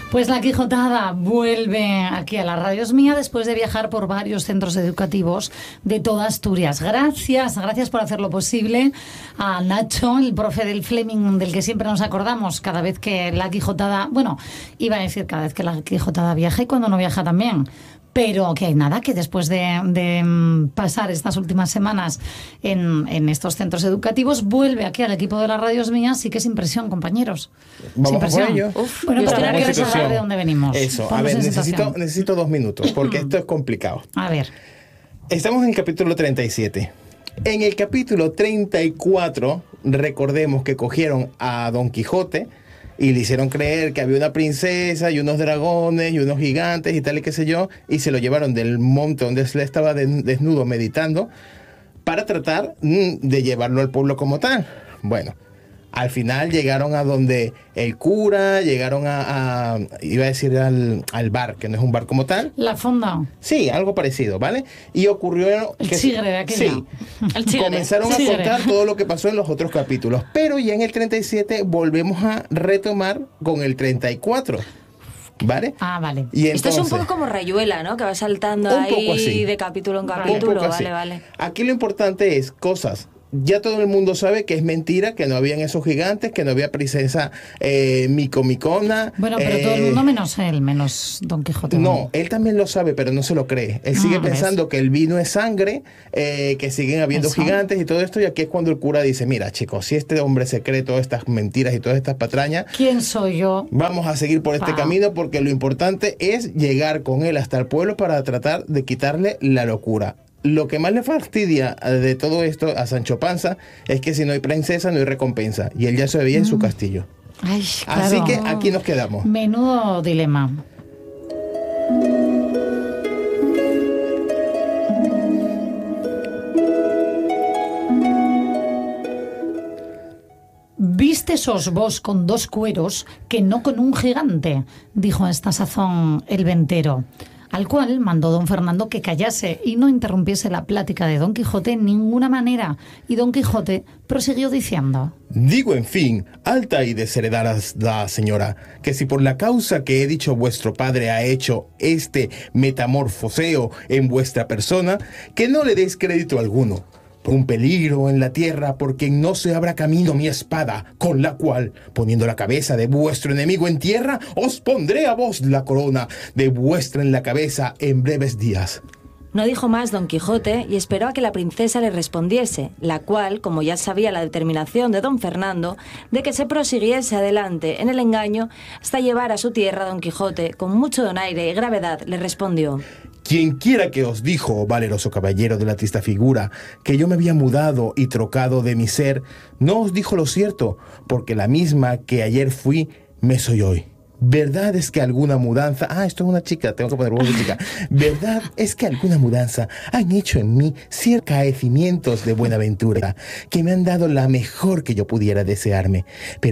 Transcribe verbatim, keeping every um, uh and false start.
Pues la Quijotada vuelve aquí a la Radio Es Mía después de viajar por varios centros educativos de toda Asturias. Gracias, gracias por hacerlo posible a Nacho, el profe del Fleming, del que siempre nos acordamos cada vez que la Quijotada, bueno, iba a decir cada vez que la Quijotada viaja y cuando no viaja también. Pero que hay nada, que después de, de pasar estas últimas semanas en, en estos centros educativos, vuelve aquí al equipo de la Radio Es Mía. Sí que es impresión, compañeros. Vamos impresión. por ello. Uf, bueno, pero ahora quieres hablar de dónde venimos. Eso, Ponnos a ver, en necesito, situación. necesito dos minutos, porque esto es complicado. A ver. Estamos en el capítulo treinta y siete. En el capítulo treinta y cuatro, recordemos que cogieron a Don Quijote y le hicieron creer que había una princesa y unos dragones y unos gigantes y tal y qué sé yo, y se lo llevaron del monte donde él estaba desnudo meditando para tratar de llevarlo al pueblo como tal. Bueno, al final llegaron a donde el cura, llegaron a, a iba a decir al, al bar, que no es un bar como tal. La fonda. Sí, algo parecido, ¿vale? Y ocurrió el que chigre de aquella. Sí, el chigre. Comenzaron chigre. a contar todo lo que pasó en los otros capítulos, pero ya en el treinta y siete volvemos a retomar con el treinta y cuatro. ¿Vale? Ah, vale. Y entonces, esto es un poco como Rayuela, ¿no? Que va saltando ahí de capítulo en capítulo. Vale, vale. Aquí lo importante es cosas. Ya todo el mundo sabe que es mentira, que no habían esos gigantes, que no había princesa eh, micomicona. Bueno, pero eh, todo el mundo menos él, menos Don Quijote. No, no, él también lo sabe, pero no se lo cree. Él ah, sigue pensando ¿ves? que el vino es sangre, eh, que siguen habiendo Eso. gigantes y todo esto. Y aquí es cuando el cura dice, mira, chicos, si este hombre se cree todas estas mentiras y todas estas patrañas, ¿quién soy yo? Vamos a seguir por este ah. camino, porque lo importante es llegar con él hasta el pueblo para tratar de quitarle la locura. Lo que más le fastidia de todo esto a Sancho Panza es que si no hay princesa no hay recompensa, y él ya se veía mm. en su castillo. Ay, claro. Así que aquí nos quedamos. Menudo dilema. «Vístesos vos con dos cueros que no con un gigante», dijo a esta sazón el ventero. Al cual mandó don Fernando que callase y no interrumpiese la plática de Don Quijote en ninguna manera. Y Don Quijote prosiguió diciendo: «Digo, en fin, alta y desheredada señora, que si por la causa que he dicho vuestro padre ha hecho este metamorfoseo en vuestra persona, que no le deis crédito alguno. Por un peligro en la tierra, porque no se abra camino mi espada, con la cual, poniendo la cabeza de vuestro enemigo en tierra, os pondré a vos la corona de vuestra en la cabeza en breves días». No dijo más Don Quijote y esperó a que la princesa le respondiese, la cual, como ya sabía la determinación de don Fernando de que se prosiguiese adelante en el engaño hasta llevar a su tierra a Don Quijote, con mucho donaire y gravedad le respondió: «Quien quiera que os dijo, valeroso caballero de la triste figura, que yo me había mudado y trocado de mi ser, no os dijo lo cierto, porque la misma que ayer fui, me soy hoy. Verdad es que alguna mudanza...» Ah, esto es una chica, tengo que poner voz de chica. «Verdad es que alguna mudanza han hecho en mí ciertos acaecimientos de buena ventura, que me han dado la mejor que yo pudiera desearme. Pero